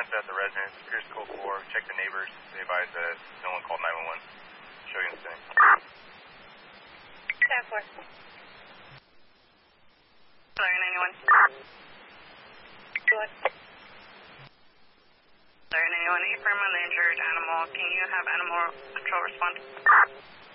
staff at the residence. Here's code 4. Check the neighbors. They advise that no one called 911. Show you insane. Staff 4. Sorry, 91. Go ahead. Sorry, 91. Affirm on the injured animal. Can you have animal control respond?